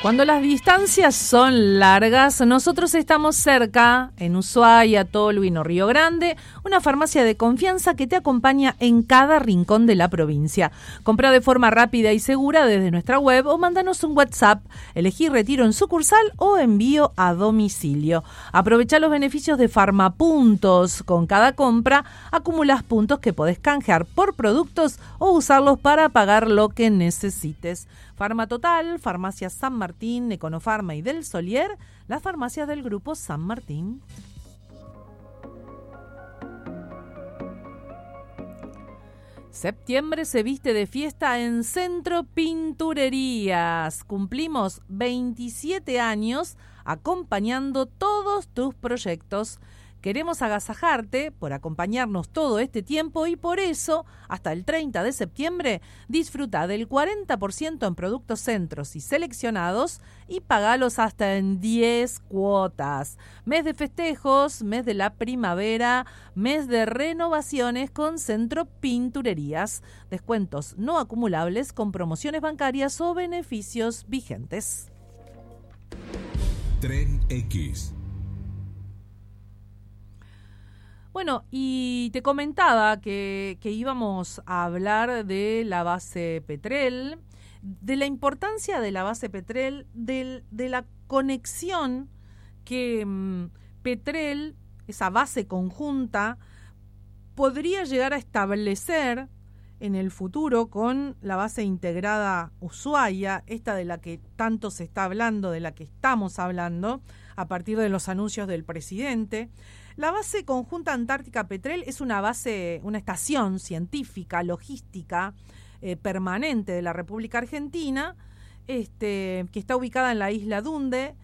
Cuando las distancias son largas, nosotros estamos cerca, en Ushuaia, Tolwyn o Río Grande, una farmacia de confianza que te acompaña en cada rincón de la provincia. Compra de forma rápida y segura desde nuestra web o mándanos un WhatsApp. Elegí retiro en sucursal o envío a domicilio. Aprovecha los beneficios de Farmapuntos. Con cada compra acumulas puntos que podés canjear por productos o usarlos para pagar lo que necesites. Farmatotal, Farmacia San Martín, Econofarma y Del Solier, las farmacias del Grupo San Martín. Septiembre se viste de fiesta en Centro Pinturerías. Cumplimos 27 años acompañando todos tus proyectos. Queremos agasajarte por acompañarnos todo este tiempo y por eso, hasta el 30 de septiembre, disfruta del 40% en productos Centros y seleccionados y pagalos hasta en 10 cuotas. Mes de festejos, mes de la primavera, mes de renovaciones con Centro Pinturerías. Descuentos no acumulables con promociones bancarias o beneficios vigentes. Tren X. Bueno, y te comentaba que íbamos a hablar de la base Petrel, de la importancia de la base Petrel, de la conexión que Petrel, esa base conjunta, podría llegar a establecer en el futuro con la base integrada Ushuaia, esta de la que tanto se está hablando, de la que estamos hablando, a partir de los anuncios del presidente. La base conjunta Antártica Petrel es una base, una estación científica, logística, permanente de la República Argentina, que está ubicada en la isla Dunde.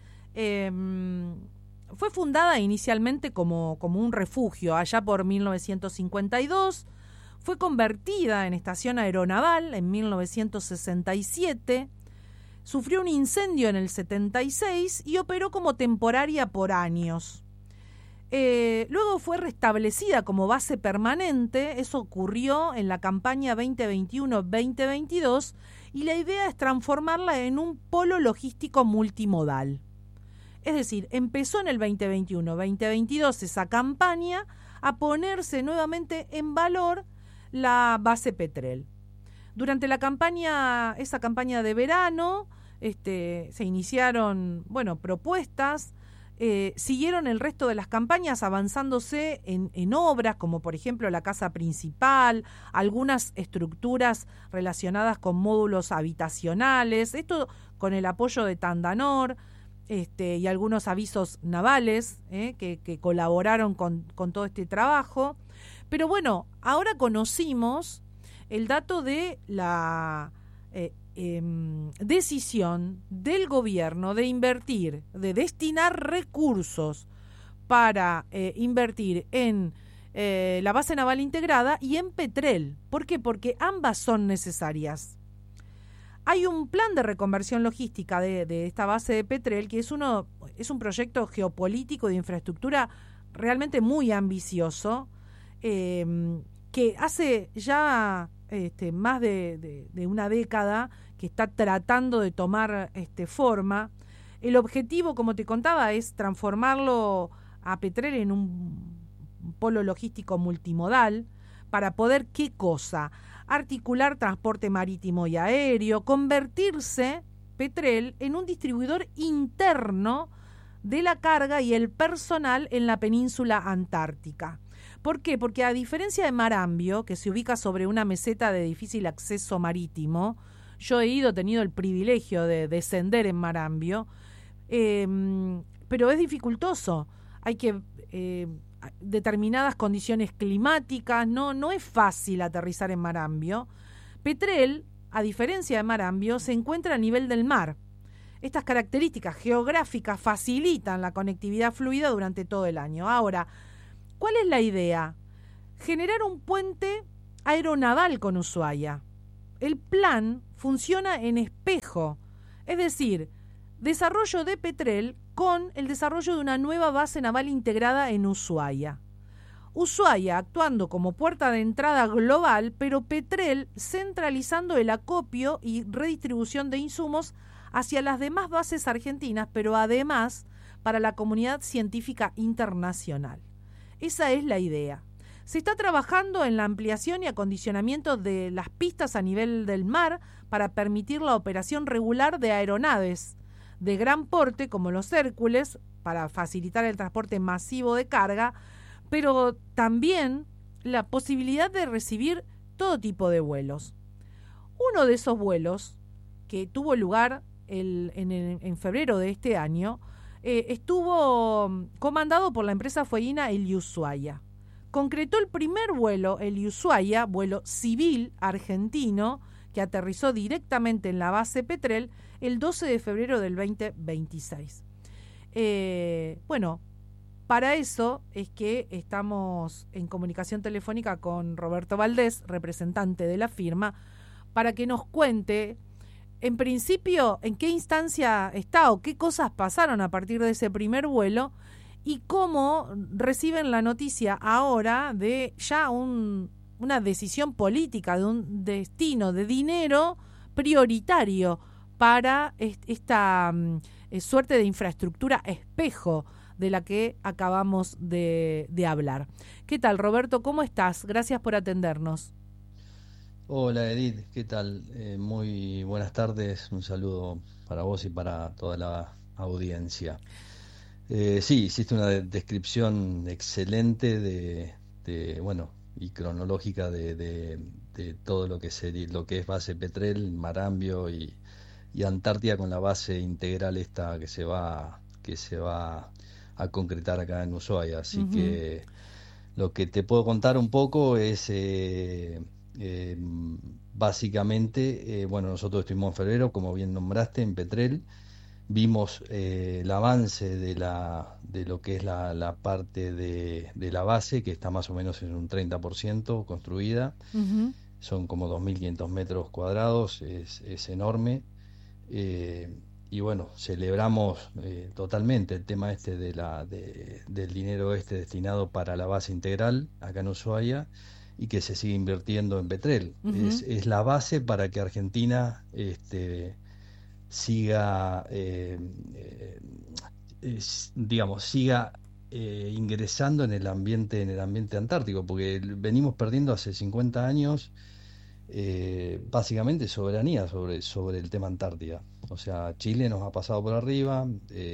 Fue fundada inicialmente como un refugio allá por 1952, fue convertida en estación aeronaval en 1967, sufrió un incendio en el 76 y operó como temporaria por años. Luego fue restablecida como base permanente, eso ocurrió en la campaña 2021-2022 y la idea es transformarla en un polo logístico multimodal. Es decir, empezó en el 2021-2022 esa campaña a ponerse nuevamente en valor la base Petrel. Durante esa campaña de verano, se iniciaron, propuestas. Siguieron el resto de las campañas avanzándose en obras como por ejemplo la casa principal, algunas estructuras relacionadas con módulos habitacionales, esto con el apoyo de Tandanor y algunos avisos navales que colaboraron con todo este trabajo. Pero bueno, ahora conocimos el dato de la decisión del gobierno de invertir, de destinar recursos para invertir en la base naval integrada y en Petrel. ¿Por qué? Porque ambas son necesarias. Hay un plan de reconversión logística de esta base de Petrel que es un proyecto geopolítico de infraestructura realmente muy ambicioso, que hace ya más de una década que está tratando de tomar forma. El objetivo, como te contaba, es transformarlo a Petrel en un polo logístico multimodal para poder, ¿qué cosa? Articular transporte marítimo y aéreo, convertirse Petrel en un distribuidor interno de la carga y el personal en la península antártica. ¿Por qué? Porque a diferencia de Marambio, que se ubica sobre una meseta de difícil acceso marítimo, yo he tenido el privilegio de descender en Marambio, pero es dificultoso. Hay que determinadas condiciones climáticas, no es fácil aterrizar en Marambio. Petrel, a diferencia de Marambio, se encuentra a nivel del mar. Estas características geográficas facilitan la conectividad fluida durante todo el año. Ahora, ¿cuál es la idea? Generar un puente aeronaval con Ushuaia. El plan funciona en espejo, es decir, desarrollo de Petrel con el desarrollo de una nueva base naval integrada en Ushuaia. Ushuaia actuando como puerta de entrada global, pero Petrel centralizando el acopio y redistribución de insumos hacia las demás bases argentinas, pero además para la comunidad científica internacional. Esa es la idea. Se está trabajando en la ampliación y acondicionamiento de las pistas a nivel del mar para permitir la operación regular de aeronaves de gran porte como los Hércules, para facilitar el transporte masivo de carga, pero también la posibilidad de recibir todo tipo de vuelos. Uno de esos vuelos, que tuvo lugar en febrero de este año, estuvo comandado por la empresa fueguina El Ushuaia. Concretó el primer vuelo, el Ushuaia, vuelo civil argentino, que aterrizó directamente en la base Petrel el 12 de febrero del 2026. Para eso es que estamos en comunicación telefónica con Roberto Valdés, representante de la firma, para que nos cuente, en principio, en qué instancia está o qué cosas pasaron a partir de ese primer vuelo y cómo reciben la noticia ahora de ya una decisión política, de un destino de dinero prioritario para esta suerte de infraestructura espejo de la que acabamos de hablar. ¿Qué tal, Roberto? ¿Cómo estás? Gracias por atendernos. Hola Edith, ¿qué tal? Muy buenas tardes, un saludo para vos y para toda la audiencia. Sí, hiciste una descripción excelente y cronológica de todo lo que es base Petrel, Marambio y Antártida, con la base integral esta que se va a concretar acá en Ushuaia. Así que lo que te puedo contar un poco es básicamente, nosotros estuvimos en febrero, como bien nombraste, en Petrel. Vimos el avance de lo que es la parte de la base, que está más o menos en un 30% construida. Son como 2.500 metros cuadrados, es enorme. Y bueno, celebramos totalmente el tema este del dinero destinado para la base integral acá en Ushuaia, y que se sigue invirtiendo en Petrel. Es la base para que Argentina siga, siga ingresando en el ambiente antártico, porque venimos perdiendo hace 50 años básicamente soberanía sobre el tema Antártida. O sea, Chile nos ha pasado por arriba,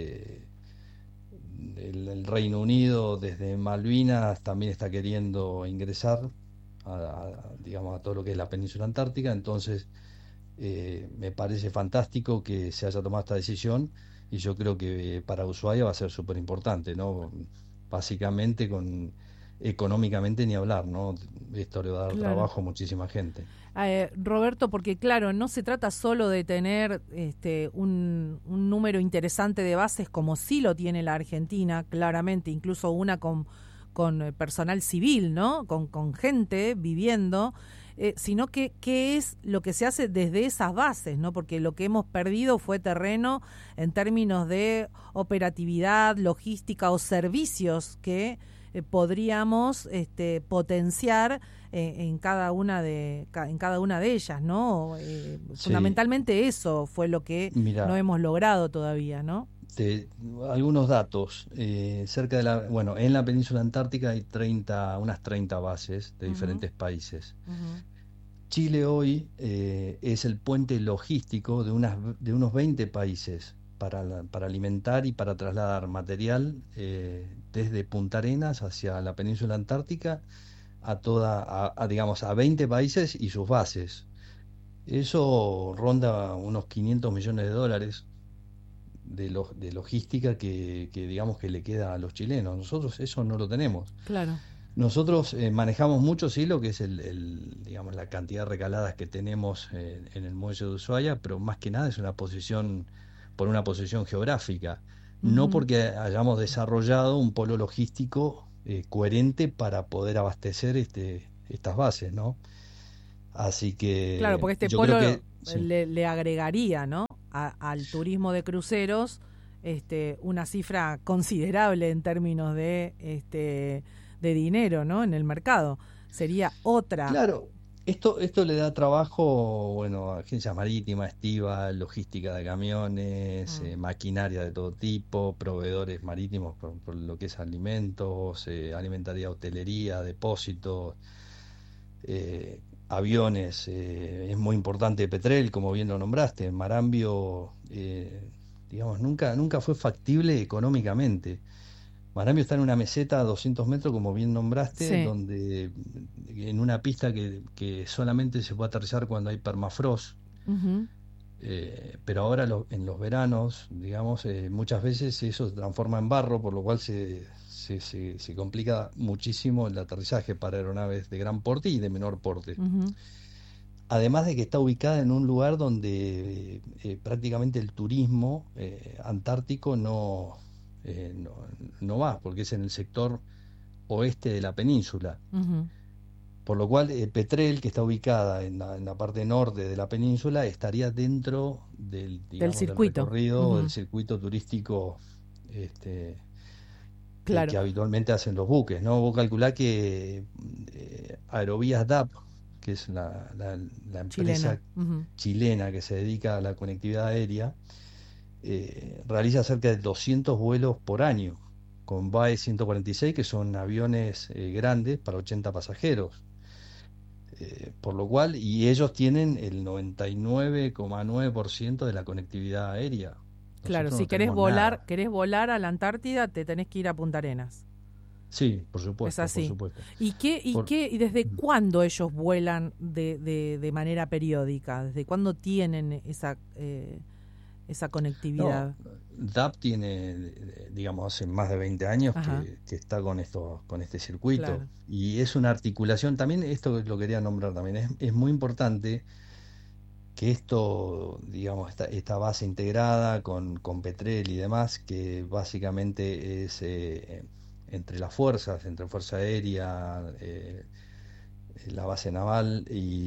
el Reino Unido desde Malvinas también está queriendo ingresar a todo lo que es la península antártica. Entonces me parece fantástico que se haya tomado esta decisión, y yo creo que para Ushuaia va a ser súper importante, ¿no? Básicamente, económicamente ni hablar, ¿no? Esto le va a dar trabajo a muchísima gente. Roberto, porque claro, no se trata solo de tener un número interesante de bases, como sí lo tiene la Argentina, claramente, incluso una con personal civil, ¿no? Con gente viviendo, sino que qué es lo que se hace desde esas bases, ¿no? Porque lo que hemos perdido fue terreno en términos de operatividad, logística o servicios que podríamos potenciar en cada una de ellas, ¿no? Sí. Fundamentalmente eso fue lo que Mira, no hemos logrado todavía, ¿no? algunos datos. En la península antártica hay unas 30 bases de diferentes países. Chile hoy es el puente logístico de unos 20 países para alimentar y para trasladar material desde Punta Arenas hacia la península antártica a 20 países y sus bases. Eso ronda unos 500 millones de dólares de logística que digamos que le queda a los chilenos. Nosotros eso no lo tenemos. Claro. Nosotros manejamos mucho, sí, lo que es digamos, la cantidad de recaladas que tenemos en el muelle de Ushuaia, pero más que nada es por una posición geográfica, no porque hayamos desarrollado un polo logístico coherente para poder abastecer estas bases, ¿no? Así Claro, porque que este yo polo creo que sí. le agregaría, ¿no? Al turismo de cruceros una cifra considerable en términos de dinero, ¿no? En el mercado. Sería otra. Claro, esto le da trabajo, bueno, a agencias marítimas, estiva, logística de camiones, Mm, maquinaria de todo tipo, proveedores marítimos por lo que es alimentos, alimentaría, hotelería, depósitos, aviones. Es muy importante Petrel, como bien lo nombraste. Marambio, digamos, nunca fue factible económicamente. Marambio está en una meseta a 200 metros, como bien nombraste, sí. donde en una pista que solamente se puede aterrizar cuando hay permafrost. Ujú. Pero ahora en los veranos, digamos, muchas veces eso se transforma en barro, por lo cual se complica muchísimo el aterrizaje para aeronaves de gran porte y de menor porte. Ujú. Además de que está ubicada en un lugar donde prácticamente el turismo antártico no va, porque es en el sector oeste de la península. Ujú. Por lo cual, Petrel, que está ubicada en la parte norte de la península, estaría dentro Del digamos, del circuito. recorrido o del Ujú. circuito turístico este, Claro. que habitualmente hacen los buques, ¿no? Vos calculá que Aerovías DAP, que es la Chilena. empresa Ujú. chilena que se dedica a la conectividad aérea, realiza cerca de 200 vuelos por año con BAe 146, que son aviones grandes para 80 pasajeros. Por lo cual, y ellos tienen el 99,9% de la conectividad aérea. Claro, Nosotros si no tenemos nada. querés volar a la Antártida, te tenés que ir a Punta Arenas. Sí, por Es supuesto, por así. supuesto. Por, ¿Y desde cuándo ellos vuelan de manera periódica? ¿Desde cuándo tienen esa no, conectividad? DAP tiene, digamos, hace más de 20 años Ajá, que está con este circuito. claro. Y es una articulación, también esto lo quería nombrar también, es muy importante que esto, digamos, esta base integrada con Petrel y demás, que básicamente es entre las fuerzas, entre Fuerza Aérea, la base naval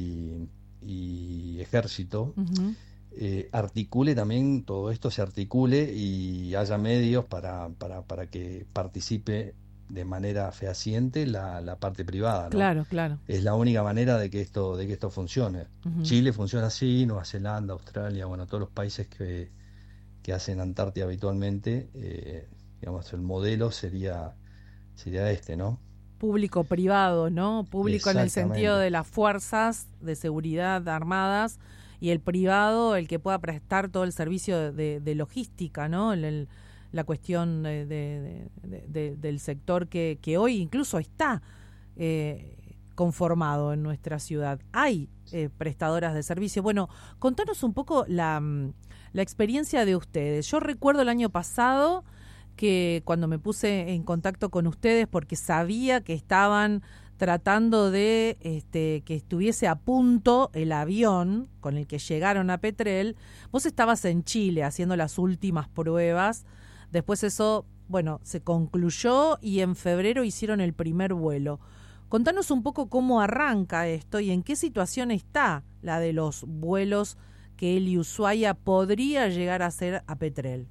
y Ejército, Ujú. articule también, todo esto se articule y haya medios para que participe de manera fehaciente la parte privada, ¿no? Claro, claro. Es la única manera de que esto funcione. Ujú. Chile funciona así, Nueva Zelanda, Australia, bueno, todos los países que hacen Antártida habitualmente, digamos, el modelo sería este, ¿no? Público-privado, ¿no? Público en el sentido Exactamente. de las fuerzas de seguridad armadas y el privado, el que pueda prestar todo el servicio de logística, ¿no? La cuestión del sector que hoy incluso está conformado en nuestra ciudad. Hay prestadoras de servicio. Bueno, contanos un poco la experiencia de ustedes. Yo recuerdo el año pasado que cuando me puse en contacto con ustedes porque sabía que estaban tratando de que estuviese a punto el avión con el que llegaron a Petrel, vos estabas en Chile haciendo las últimas pruebas, después eso, bueno, se concluyó y en febrero hicieron el primer vuelo. Contanos un poco cómo arranca esto y en qué situación está la de los vuelos que el Ushuaia podría llegar a hacer a Petrel.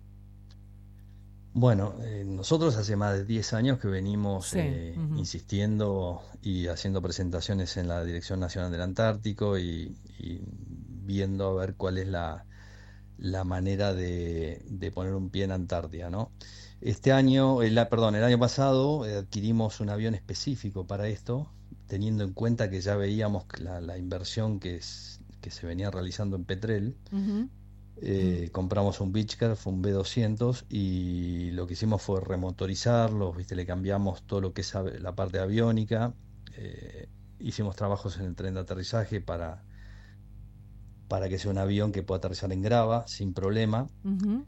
Bueno, nosotros hace más de 10 años que venimos Sí. Ujú. insistiendo y haciendo presentaciones en la Dirección Nacional del Antártico y viendo a ver cuál es la manera de poner un pie en Antártida, ¿no? Este año, perdón, el año pasado adquirimos un avión específico para esto, teniendo en cuenta que ya veíamos que la inversión que se venía realizando en Petrel. Ujú. Mm. Compramos un Beechcraft, fue un B200 y lo que hicimos fue remotorizarlo, ¿viste? Le cambiamos todo lo que es la parte aviónica, eh, hicimos trabajos en el tren de aterrizaje para que sea un avión que pueda aterrizar en grava sin problema. Ujú.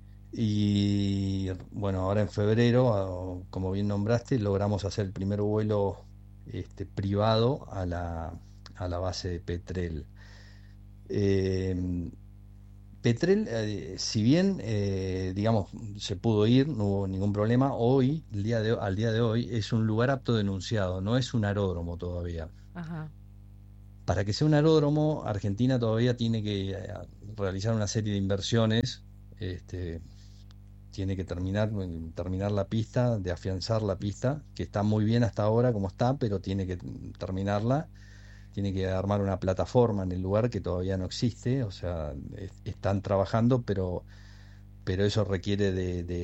Y bueno, ahora en febrero, como bien nombraste, logramos hacer el primer vuelo privado a la base de Petrel. Eh, Petrel, si bien, digamos, se pudo ir, no hubo ningún problema, hoy, al día de hoy, es un lugar apto denunciado, no es un aeródromo todavía. Ajá. Para que sea un aeródromo, Argentina todavía tiene que realizar una serie de inversiones, este, tiene que terminar la pista, de afianzar la pista, que está muy bien hasta ahora como está, pero tiene que terminarla, tiene que armar una plataforma en el lugar que todavía no existe, o sea, están trabajando, pero eso requiere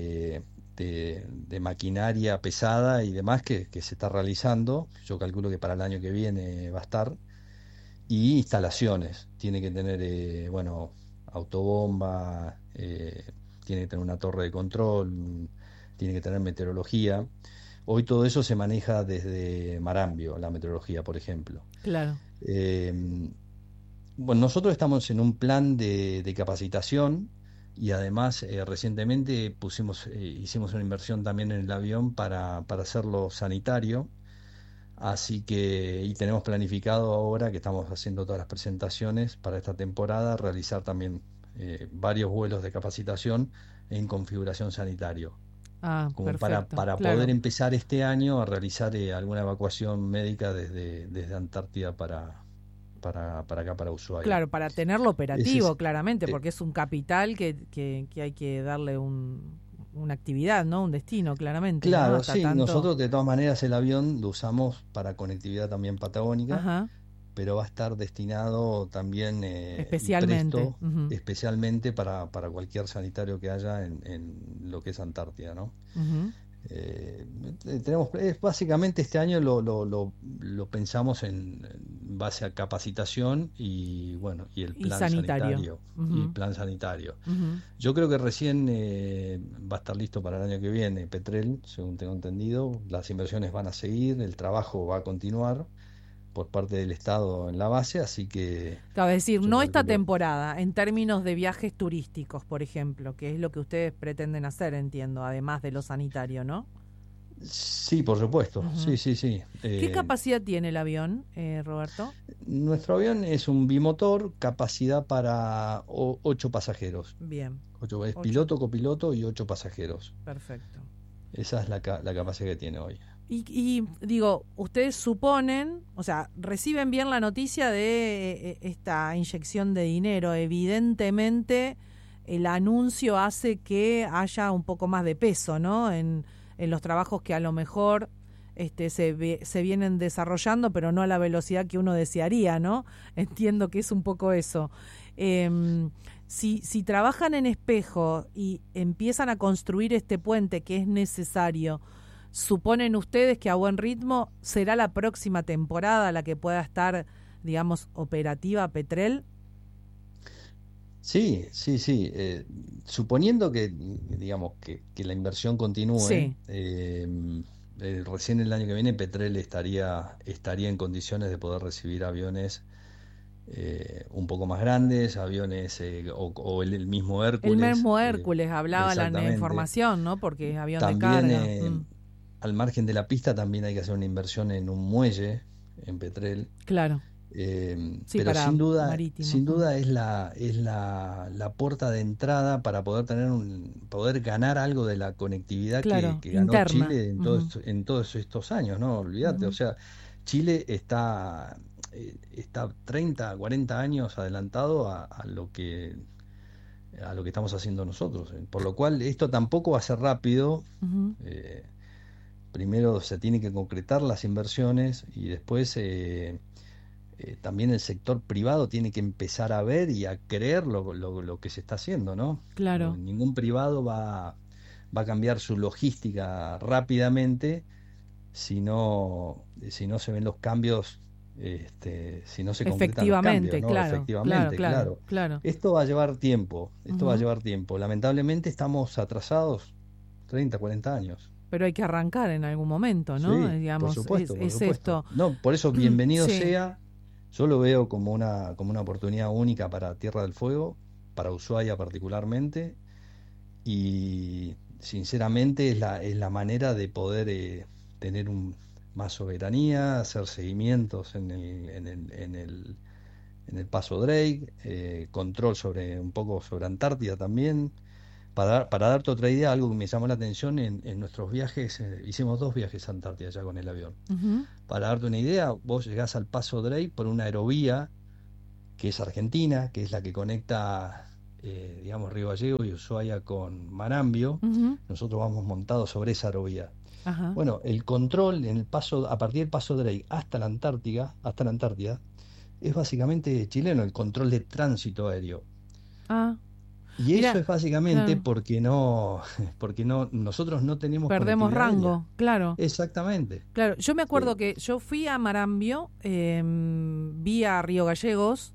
de maquinaria pesada y demás que se está realizando. Yo calculo que para el año que viene va a estar. Y instalaciones, tiene que tener, bueno, autobomba, tiene que tener una torre de control, tiene que tener meteorología. Hoy todo eso se maneja desde Marambio, la meteorología, por ejemplo. Claro. Eh, bueno, nosotros estamos en un plan de capacitación y además recientemente hicimos una inversión también en el avión para hacerlo sanitario. Así que, y tenemos planificado ahora que estamos haciendo todas las presentaciones para esta temporada, realizar también varios vuelos de capacitación en configuración sanitario, Ah, como perfecto, para poder claro. empezar este año a realizar alguna evacuación médica desde Antártida para acá, para Ushuaia. Claro, para tenerlo Ese operativo, es, claramente, eh, porque es un capital que hay que darle una actividad, ¿no? Un destino, claramente, ¿no? claro, Hasta sí, tanto. nosotros de todas maneras el avión lo usamos para conectividad también patagónica, Ajá, pero va a estar destinado también y especialmente. presto Ujú, especialmente para cualquier sanitario que haya en lo que es Antártida, ¿no? ujú. Eh, básicamente este año lo pensamos en base a capacitación y bueno, y el Y plan sanitario. sanitario y Ujú, plan sanitario. ujú. Yo creo que recién va a estar listo para el año que viene Petrel, según tengo entendido. Las inversiones van a seguir, el trabajo va a continuar por parte del Estado en la base, así que Cabe decir, yo no esta calculo. temporada, en términos de viajes turísticos, por ejemplo, que es lo que ustedes pretenden hacer, entiendo, además de lo sanitario, ¿no? Sí, por supuesto, sí, Ujú. sí, sí. ¿Qué capacidad tiene el avión, Roberto? Nuestro avión es un bimotor, capacidad para 8 pasajeros. Bien, Es 8. piloto, copiloto y 8 pasajeros. Perfecto. Esa es la capacidad que tiene hoy. Y digo, ustedes suponen, o sea, reciben bien la noticia de esta inyección de dinero. Evidentemente, el anuncio hace que haya un poco más de peso, ¿no? En los trabajos que a lo mejor se vienen desarrollando, pero no a la velocidad que uno desearía, ¿no? Entiendo que es un poco eso. Si trabajan en espejo y empiezan a construir este puente que es necesario, ¿suponen ustedes que a buen ritmo será la próxima temporada la que pueda estar, digamos, operativa Petrel? Sí, sí, sí. Suponiendo que, digamos, que la inversión continúe, Sí, recién el año que viene Petrel estaría en condiciones de poder recibir aviones un poco más grandes, aviones o el mismo el Hércules, mismo Hércules hablaba la exactamente. información, ¿no? Porque es avión de También carga. Mm, al margen de la pista también hay que hacer una inversión en un muelle en Petrel. claro, sí, Pero para sin marítimo. Mm, duda es la puerta de entrada para poder ganar algo de la conectividad claro, que ganó interna. Chile Ujú, en todos estos años, ¿no? Olvídate, o ujú. sea, Chile está 30, 40 años adelantado a lo que estamos haciendo nosotros. Por lo cual, esto tampoco va a ser rápido. Ujú. eh, Primero se tienen que concretar las inversiones y después también el sector privado tiene que empezar a ver y a creer lo que se está haciendo, ¿no? Claro, Ningún privado va a cambiar su logística rápidamente si no se ven los cambios, si no se concretan los cambios, efectivamente, ¿no? claro, claro, Efectivamente, claro, claro. claro. Esto va a llevar tiempo, esto va a Ujú. llevar tiempo. Lamentablemente estamos atrasados 30, 40 años. Pero hay que arrancar en algún momento, ¿no? Sí, por Digamos, supuesto, por es supuesto. esto. No, por eso bienvenido Sí, sea. Yo lo veo como una oportunidad única para Tierra del Fuego, para Ushuaia particularmente, y sinceramente es la manera de poder tener más soberanía, hacer seguimientos en el paso Drake, control un poco sobre Antártida también. Para darte otra idea, algo que me llamó la atención en nuestros viajes, hicimos 2 viajes a Antártida ya con el avión. ujú, Para darte una idea, vos llegás al Paso Drake por una aerovía que es argentina, que es la que conecta digamos, Río Gallegos y Ushuaia con Marambio, Ujú. nosotros vamos montados sobre esa aerovía. Ajá. Bueno, el control en el paso, a partir del paso Drake hasta la Antártida, es básicamente chileno, el control de tránsito aéreo. Ah, Y eso mira, es básicamente claro, porque no, porque no, nosotros no tenemos perdemos conectividad aérea. rango, claro. Exactamente. Claro, yo me acuerdo Eh, que yo fui a Marambio, vi a Río Gallegos,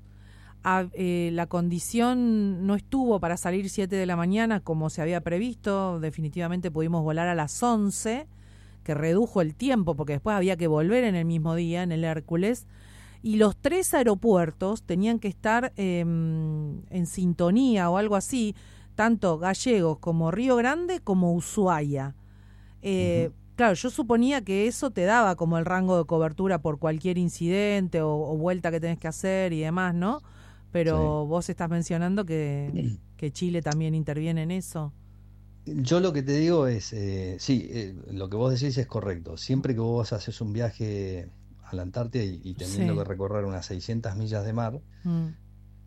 la condición no estuvo para salir 7 de la mañana como se había previsto, definitivamente pudimos volar a las 11, que redujo el tiempo porque después había que volver en el mismo día, en el Hércules, y los 3 aeropuertos tenían que estar en sintonía o algo así, tanto Gallegos como Río Grande como Ushuaia. ujú, Claro, yo suponía que eso te daba como el rango de cobertura por cualquier incidente o vuelta que tenés que hacer y demás, ¿no? sí. Pero vos estás mencionando que Chile también interviene en eso. Yo lo que te digo es, sí, lo que vos decís es correcto. Siempre que vos haces un viaje a la Antártida y teniendo que Sí. recorrer unas 600 millas de mar, Mm,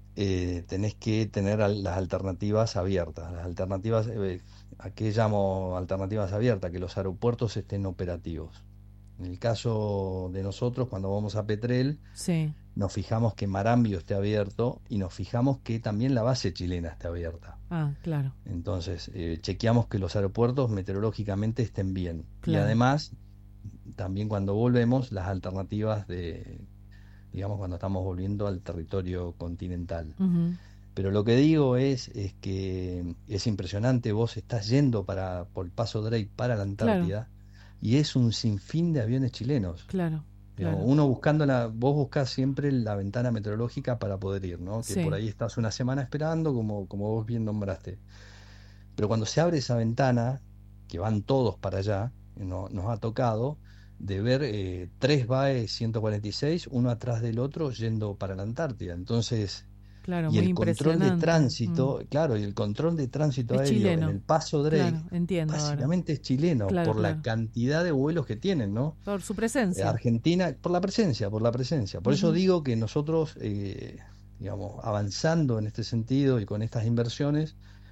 tenés que tener las alternativas abiertas. Las alternativas, ¿a qué llamo alternativas abiertas? Que los aeropuertos estén operativos. En el caso de nosotros, cuando vamos a Petrel, sí. nos fijamos que Marambio esté abierto y nos fijamos que también la base chilena esté abierta. Ah, claro, Entonces, chequeamos que los aeropuertos meteorológicamente estén bien. Y claro. además, también cuando volvemos, las alternativas de, digamos, cuando estamos volviendo al territorio continental. Ujú. Pero lo que digo es que es impresionante, vos estás yendo por el Paso Drake para la Claro, Antártida y es un sinfín de aviones chilenos. claro, Digamos, claro. uno vos buscas siempre la ventana meteorológica para poder ir, ¿no? Que por Sí, ahí estás una semana esperando, como vos bien nombraste. Pero cuando se abre esa ventana, que van todos para allá, nos ha tocado de ver tres BAe 146, uno atrás del otro, yendo para la Antártida. Entonces, claro, y muy el control de impresionante. tránsito, claro, y el control de tránsito Es aéreo en el chileno, Paso Drake, claro, entiendo ahora. básicamente es chileno, Claro, por la claro. cantidad de vuelos que tienen, ¿no? Por su presencia. Argentina, por la presencia, por la presencia. Por eso Ujú. digo que nosotros, digamos, avanzando en este sentido y con estas inversiones,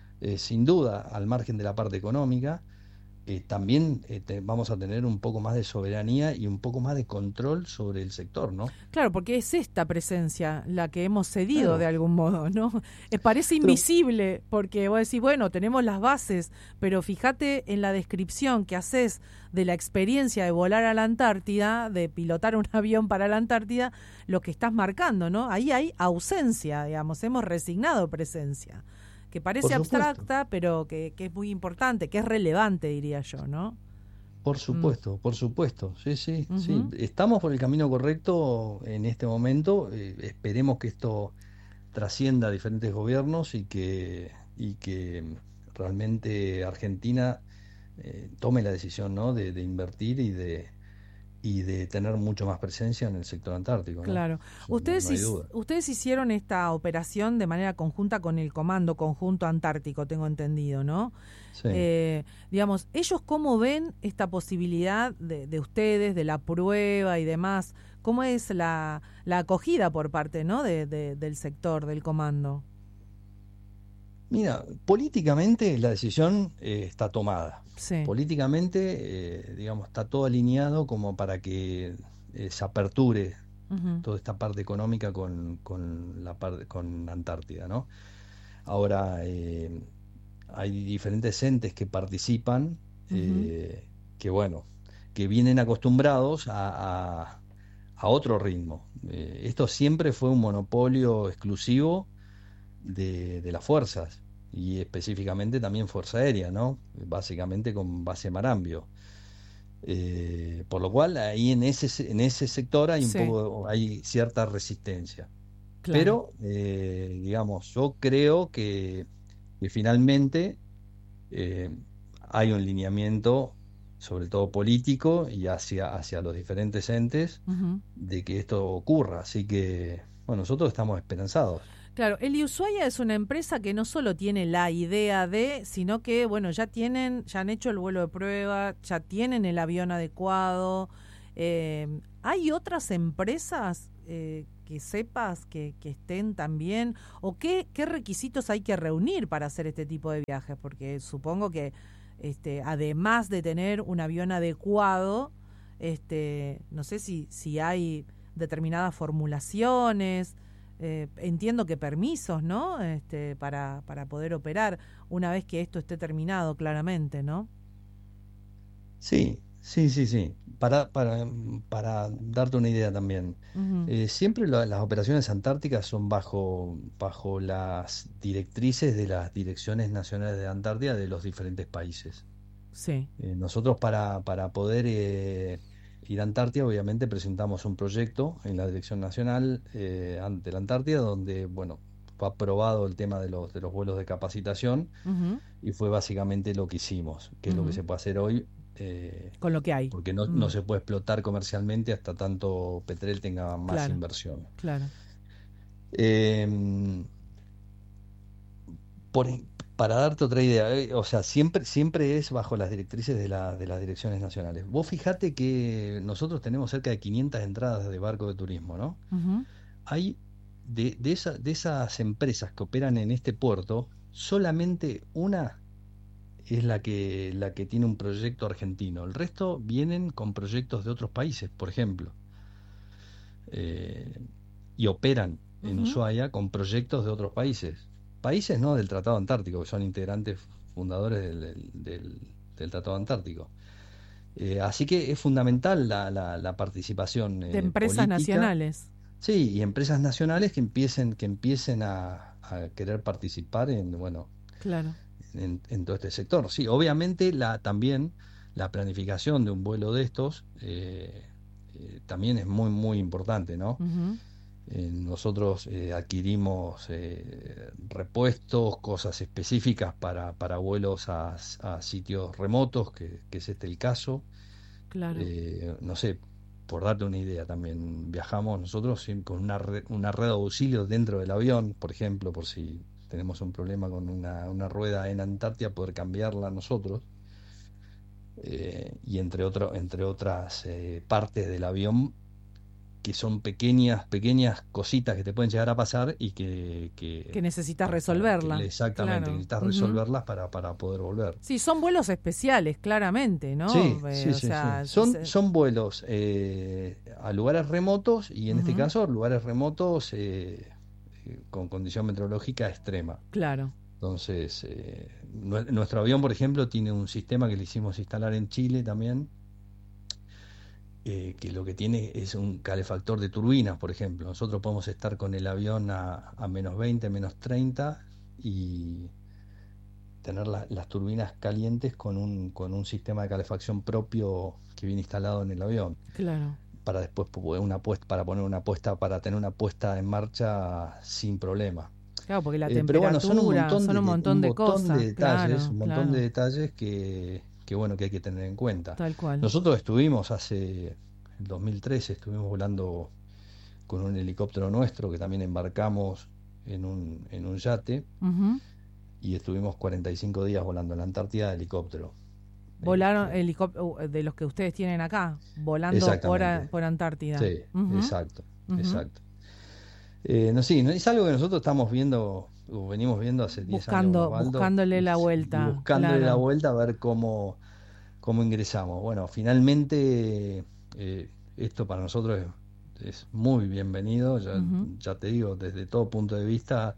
sin duda, al margen de la parte económica, también vamos a tener un poco más de soberanía y un poco más de control sobre el sector, ¿no? Claro, porque es esta presencia la que hemos cedido de Claro, algún modo, ¿no? Parece pero invisible, porque vos decís, bueno, tenemos las bases, pero fíjate en la descripción que haces de la experiencia de volar a la Antártida, de pilotar un avión para la Antártida, lo que estás marcando, ¿no? Ahí hay ausencia, digamos, hemos resignado presencia, que por parece supuesto. abstracta, pero que es muy importante, que es relevante, diría yo, ¿no? Mm, Por supuesto, sí, sí, sí. ujú. Estamos por el camino correcto en este momento. Esperemos que esto trascienda a diferentes gobiernos y que realmente Argentina tome la decisión, ¿no? de invertir y de tener mucho más presencia en el sector antártico, ¿no? Claro. Eso no hay duda. Ustedes hicieron esta operación de manera conjunta con el Comando Conjunto Antártico, tengo entendido, ¿no? Sí. Digamos, ¿ellos cómo ven esta posibilidad de ustedes, de la prueba y demás? ¿Cómo es la acogida por parte, ¿no? Del sector, del comando? Mira, políticamente la decisión está tomada. Sí. Políticamente, digamos, está todo alineado como para que se aperture Ujú, toda esta parte económica con la parte con Antártida, ¿no? Ahora, hay diferentes entes que participan, ujú. que bueno, que vienen acostumbrados a otro ritmo. Esto siempre fue un monopolio exclusivo de las fuerzas y específicamente también Fuerza Aérea, ¿no? Básicamente con base Marambio. Por lo cual ahí en ese sector hay un Sí, poco, hay cierta resistencia. claro. Pero, digamos, yo creo que finalmente eh, hay un lineamiento, sobre todo político, y hacia los diferentes entes Ujú. de que esto ocurra. Así que, bueno, nosotros estamos esperanzados. Claro, el Ushuaia es una empresa que no solo tiene la idea de, sino que, bueno, ya han hecho el vuelo de prueba, ya tienen el avión adecuado. ¿Hay otras empresas que sepas que estén también, o qué requisitos hay que reunir para hacer este tipo de viajes, porque supongo que además de tener un avión adecuado, no sé si hay determinadas formulaciones, entiendo que permisos, ¿no? Para poder operar una vez que esto esté terminado, claramente, ¿no? Sí, sí, sí, sí. Para darte una idea también, Ujú. siempre las operaciones antárticas son bajo las directrices de las direcciones nacionales de Antártida de los diferentes países. Sí. Nosotros para poder ir a Antártida, obviamente presentamos un proyecto en la Dirección Nacional ante la Antártida, donde, bueno, fue aprobado el tema de los vuelos de capacitación Ujú, y fue básicamente lo que hicimos, que es lo que ujú. se puede hacer hoy, Con lo que hay. porque Mm, no se puede explotar comercialmente hasta tanto Petrel tenga más claro, inversión. claro. Em, por, para darte otra idea, o sea, siempre es bajo las directrices de las direcciones nacionales. Vos fijate que nosotros tenemos cerca de 500 entradas de barco de turismo, ¿no? Ujú, Hay de esas empresas que operan en este puerto, solamente una es la que tiene un proyecto argentino. El resto vienen con proyectos de otros países, por ejemplo, eh, y operan en ujú. Ushuaia con proyectos de otros países. Países no del Tratado Antártico, que son integrantes fundadores del Tratado Antártico. Así que es fundamental la participación De empresas política, nacionales. sí, y empresas nacionales que empiecen a querer participar en, bueno, Claro. en todo este sector. Sí, obviamente también la planificación de un vuelo de estos también es muy importante, ¿no? Ujú, Nosotros adquirimos repuestos, cosas específicas para vuelos a sitios remotos, que es este el caso. claro. No sé, por darte una idea también, viajamos nosotros con una red de auxilio dentro del avión, por ejemplo, por si tenemos un problema con una rueda en Antártida, poder cambiarla nosotros. Y entre otras partes del avión que son pequeñas cositas que te pueden llegar a pasar y Que necesitas para que resolverla. exactamente, que Claro. necesitas Ujú. resolverlas para poder volver. Sí, son vuelos especiales, claramente, Sí, ¿no? sí, O sí, sí. sea, Son vuelos a lugares remotos y en este ujú, caso lugares remotos con condición meteorológica extrema. claro. Entonces, nuestro avión, por ejemplo, tiene un sistema que le hicimos instalar en Chile también, que lo que tiene es un calefactor de turbinas, por ejemplo. Nosotros podemos estar con el avión a -20, -30 y tener las turbinas calientes con un sistema de calefacción propio que viene instalado en el avión, Claro. para después para tener una puesta en marcha sin problema. Claro, porque la Pero bueno, son temperatura, son un montón de cosas. Claro, un montón de claro. detalles bueno, que hay que tener en cuenta. Tal cual. Nosotros estuvimos en 2013, estuvimos volando con un helicóptero nuestro que también embarcamos en un yate Ujú. y estuvimos 45 días volando en la Antártida de helicóptero. Volaron Este, helicópteros de los que ustedes tienen acá, volando exactamente, por Antártida. sí, Ujú, exacto, ujú. exacto. No, sí, no, es algo que nosotros estamos viendo, o venimos viendo hace 10 años con Osvaldo, Buscándole la y vuelta, buscándole la claro. vuelta a ver cómo ingresamos. Bueno, finalmente esto para nosotros es muy bienvenido, Ujú. ya te digo, desde todo punto de vista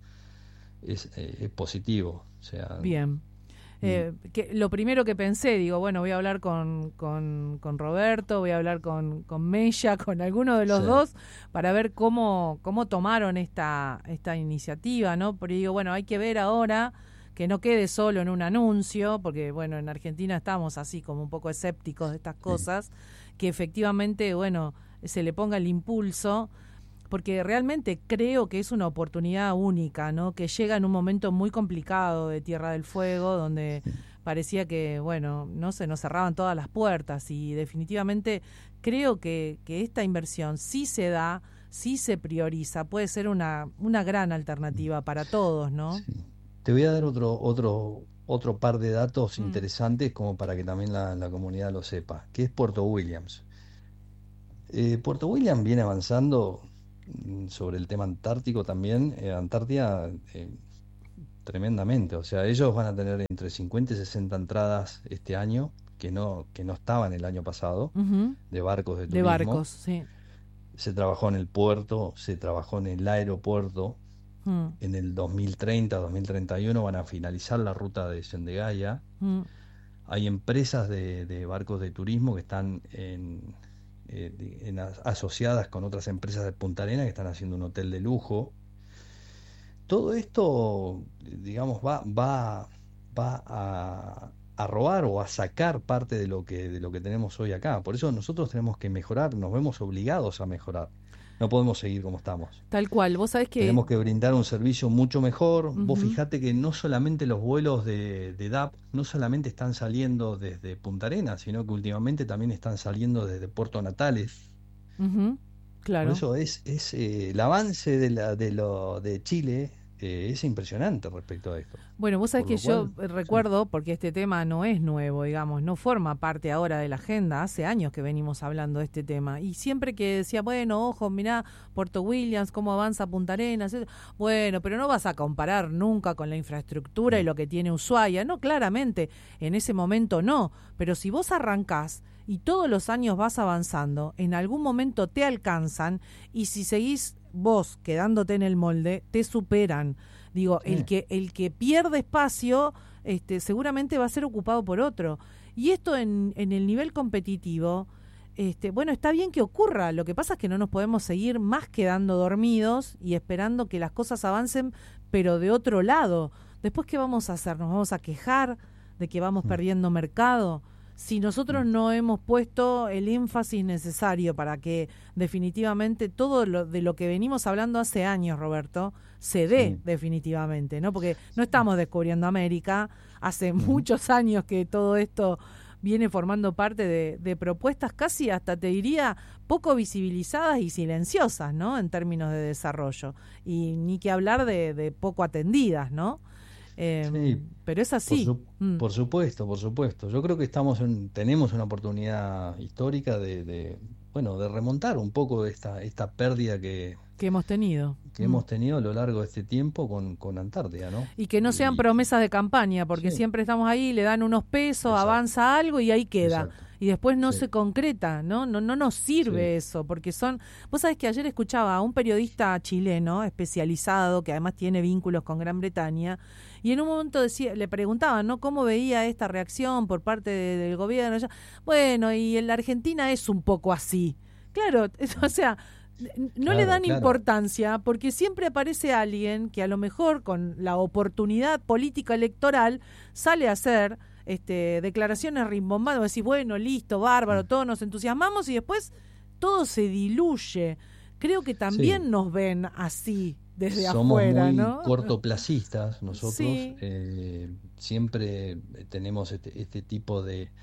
es positivo. O sea, Bien. mm, Lo primero que pensé, digo, bueno, voy a hablar con Roberto, voy a hablar con Mella, con alguno de los sí, dos, para ver cómo tomaron esta iniciativa, ¿no? Pero digo, bueno, hay que ver ahora que no quede solo en un anuncio, porque, bueno, en Argentina estamos así como un poco escépticos de estas sí, cosas, que efectivamente, bueno, se le ponga el impulso porque realmente creo que es una oportunidad única, ¿no? Que llega en un momento muy complicado de Tierra del Fuego, donde sí. parecía que, bueno, no se nos cerraban todas las puertas y definitivamente creo que esta inversión sí se da, sí se prioriza, puede ser una gran alternativa para todos, ¿no? Sí. Te voy a dar otro par de datos Mm, interesantes como para que también la comunidad lo sepa, que es Puerto Williams. Puerto Williams viene avanzando sobre el tema antártico también, Antártida, tremendamente. O sea, ellos van a tener entre 50 y 60 entradas este año, que no estaban el año pasado, Ujú. de barcos de De turismo. barcos, sí. Se trabajó en el puerto, se trabajó en el aeropuerto. Mm, En el 2030, 2031 van a finalizar la ruta de Sendagaya. mm, Hay empresas de barcos de turismo que están asociadas con otras empresas de Punta Arenas que están haciendo un hotel de lujo. Todo esto, digamos, va a robar o a sacar parte de lo que tenemos hoy acá. Por eso nosotros tenemos que mejorar, nos vemos obligados a mejorar. No podemos seguir como estamos. tal cual. Vos sabés que... Tenemos que brindar un servicio mucho mejor. Vos Ujú, fijate que no solamente los vuelos de DAP, no solamente están saliendo desde Punta Arenas, sino que últimamente también están saliendo desde Puerto Natales. ujú, Por claro. eso el avance de Chile es impresionante respecto a esto. Bueno, vos sabés Por que lo yo cual, sí, recuerdo, porque este tema no es nuevo, digamos, no forma parte ahora de la agenda, hace años que venimos hablando de este tema, y siempre que decía, bueno, ojo, mirá, Puerto Williams, cómo avanza Punta Arenas, bueno, pero no vas a comparar nunca con la infraestructura y mm, lo que tiene Ushuaia, no, claramente, en ese momento no, pero si vos arrancás y todos los años vas avanzando, en algún momento te alcanzan, y si seguís vos quedándote en el molde, te superan. Digo, sí, el que pierde espacio, seguramente va a ser ocupado por otro. Y esto en el nivel competitivo, bueno, está bien que ocurra. Lo que pasa es que no nos podemos seguir más quedando dormidos y esperando que las cosas avancen, pero de otro lado. Después, ¿qué vamos a hacer? ¿Nos vamos a quejar de que vamos mm, perdiendo mercado? Si nosotros mm, no hemos puesto el énfasis necesario para que definitivamente todo de lo que venimos hablando hace años, Roberto, se dé sí, definitivamente, ¿no? Porque no sí, estamos descubriendo América, hace ujú, muchos años que todo esto viene formando parte de propuestas casi hasta te diría poco visibilizadas y silenciosas, ¿no? En términos de desarrollo. Y ni que hablar de poco atendidas, ¿no? sí. Pero es Por así. su- Mm, por supuesto, por supuesto. Yo creo que tenemos una oportunidad histórica bueno, de remontar un poco esta pérdida que hemos tenido. que hemos tenido a lo largo de este tiempo con Antártida, ¿no? Y que no sean Y promesas de campaña, porque sí, siempre estamos ahí, le dan unos pesos, exacto, avanza algo y ahí queda. exacto. Y después no Sí, se concreta, ¿no? No nos sí. sirve eso, porque son... Vos sabés que ayer escuchaba a un periodista chileno especializado, que además tiene vínculos con Gran Bretaña, y en un momento le preguntaban, ¿no? ¿Cómo veía esta reacción por parte del gobierno? Bueno, y en la Argentina es un poco así. Claro, o Mm, sea, no le claro, dan claro. importancia porque siempre aparece alguien que a lo mejor con la oportunidad política electoral sale a hacer declaraciones rimbombantes, decir, bueno, listo, bárbaro, Mm, todos nos entusiasmamos y después todo se diluye. Creo que sí, también nos ven así desde somos afuera, muy ¿no? cortoplacistas nosotros. Sí, Siempre tenemos este tipo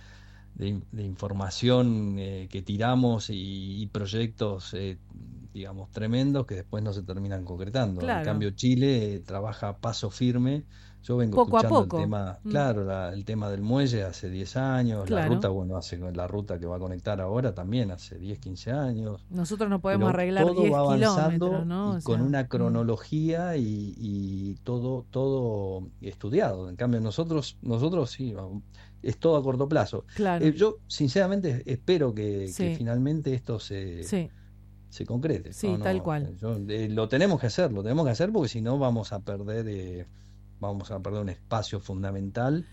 de información que tiramos y proyectos, digamos, tremendos que después no se terminan concretando. En claro, cambio, Chile trabaja a paso firme. Yo vengo poco a escuchando el poco. tema, Mm, claro, el tema del muelle hace 10 años, la claro, ruta, bueno, la ruta que va a conectar ahora también hace 10 15 años, nosotros no podemos pero arreglar todo 10 va kilómetros, avanzando ¿no? y O con sea, una cronología y todo estudiado. En cambio, nosotros sí, es todo a corto plazo. claro, Yo sinceramente espero que sí, finalmente esto sí, se concrete. sí, tal cual. Lo tenemos que hacer porque si no vamos a perder un espacio fundamental,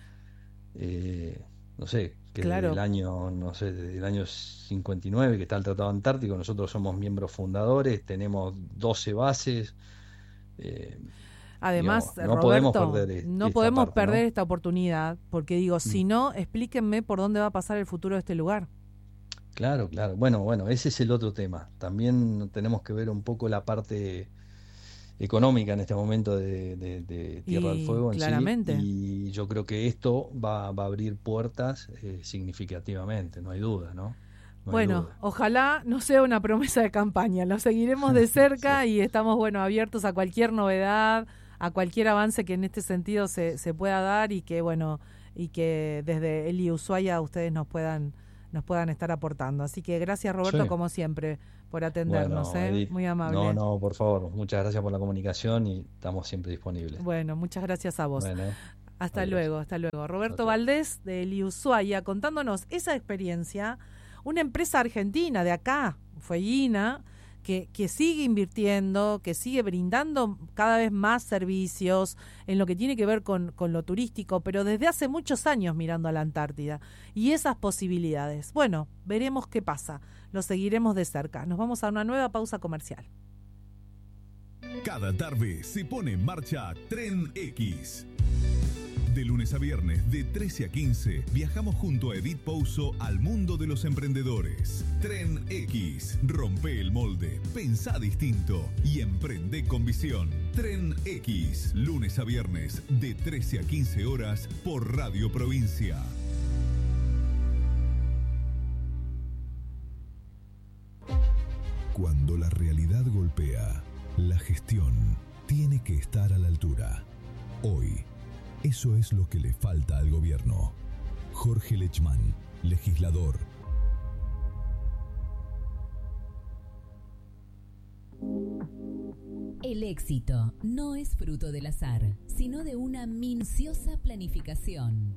no sé, que desde el Claro. año, no sé, desde el año 59 que está el Tratado Antártico, nosotros somos miembros fundadores, tenemos 12 bases, eh, Además, digamos, no podemos Roberto, perder no esta podemos parte, perder ¿no? esta oportunidad, porque digo, Mm. si no, explíquenme por dónde va a pasar el futuro de este lugar. Claro, claro. Bueno, ese es el otro tema. También tenemos que ver un poco la parte económica en este momento de Tierra del Y Fuego en sí, claramente. y yo creo que esto va a abrir puertas significativamente, no hay duda, ¿no? No hay Bueno, duda. ojalá no sea una promesa de campaña. Lo seguiremos de Sí, cerca y estamos, bueno, abiertos a cualquier novedad, a cualquier avance que en este sentido se pueda dar y que, bueno, y que desde el Ushuaia ustedes nos puedan nos puedan estar aportando. Así que gracias, Roberto, Sí. como siempre, por atendernos. Bueno, Edith, Muy amable. no, por favor, muchas gracias por la comunicación y estamos siempre disponibles. Bueno, muchas gracias a vos. Bueno, Hasta adiós. luego, hasta luego. Roberto Chao, chao. Valdés de Ushuaia contándonos esa experiencia. Una empresa argentina de acá, Fueguina, que sigue invirtiendo, que sigue brindando cada vez más servicios en lo que tiene que ver con lo turístico, pero desde hace muchos años mirando a la Antártida y esas posibilidades. Bueno, veremos qué pasa, lo seguiremos de cerca. Nos vamos a una nueva pausa comercial. Cada tarde se pone en marcha Tren X. De lunes a viernes, de 13 a 15, viajamos junto a Edith Pouso al mundo de los emprendedores. Tren X. Rompe el molde, pensá distinto y emprende con visión. Tren X. Lunes a viernes, de 13 a 15 horas, por Radio Provincia. Cuando la realidad golpea, la gestión tiene que estar a la altura. Hoy, eso es lo que le falta al gobierno. Jorge Lechmann, legislador. El éxito no es fruto del azar, sino de una minuciosa planificación.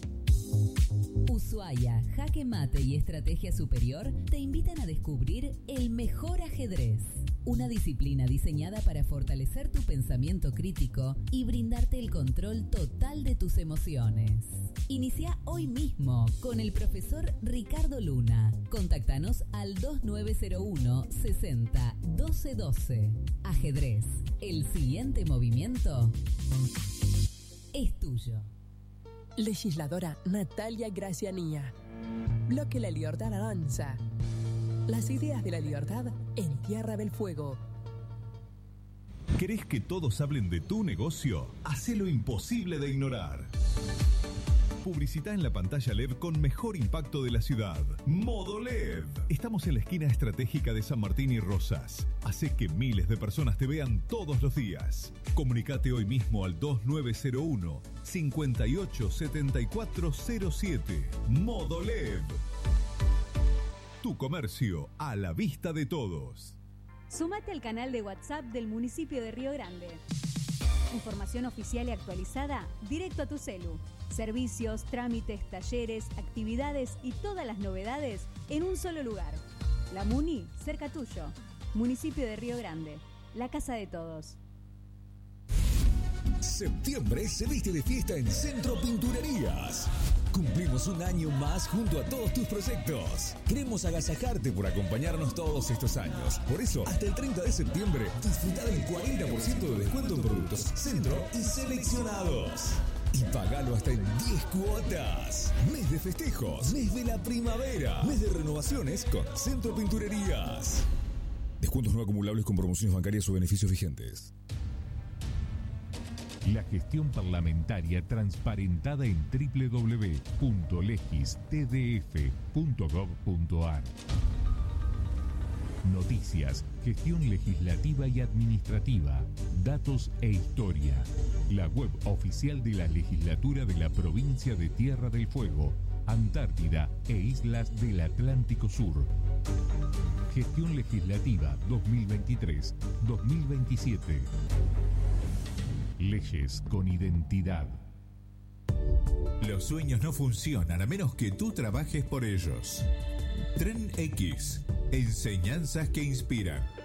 Ushuaia, Jaque Mate y Estrategia Superior te invitan a descubrir el mejor ajedrez, una disciplina diseñada para fortalecer tu pensamiento crítico y brindarte el control total de tus emociones. Inicia hoy mismo con el profesor Ricardo Luna. Contáctanos al 2901 60 12 12. Ajedrez, el siguiente movimiento es tuyo. Legisladora Natalia Gracianía. Bloque La Libertad avanza. Las ideas de la libertad en Tierra del Fuego. ¿Querés que todos hablen de tu negocio? Hacé lo imposible de ignorar. Publicita en la pantalla LED con mejor impacto de la ciudad. Modo LED. Estamos en la esquina estratégica de San Martín y Rosas. Hacé que miles de personas te vean todos los días. Comunicate hoy mismo al 2901 587407. Modo LED. Tu comercio a la vista de todos. Súmate al canal de WhatsApp del municipio de Río Grande. Información oficial y actualizada directo a tu celu. Servicios, trámites, talleres, actividades y todas las novedades en un solo lugar. La Muni, cerca tuyo. Municipio de Río Grande. La casa de todos. Septiembre se viste de fiesta en Centro Pinturerías. Cumplimos un año más junto a todos tus proyectos. Queremos agasajarte por acompañarnos todos estos años. Por eso, hasta el 30 de septiembre, disfruta del 40% de descuento en productos Centro y seleccionados. Y pagalo hasta en 10 cuotas. Mes de festejos, mes de la primavera, mes de renovaciones con Centro Pinturerías. Descuentos no acumulables con promociones bancarias o beneficios vigentes. La gestión parlamentaria transparentada en www.legistdf.gov.ar. Noticias, gestión legislativa y administrativa, datos e historia. La web oficial de la legislatura de la provincia de Tierra del Fuego, Antártida e Islas del Atlántico Sur. Gestión legislativa 2023-2027. Leyes con identidad. Los sueños no funcionan a menos que tú trabajes por ellos. Tren X. Enseñanzas que inspiran.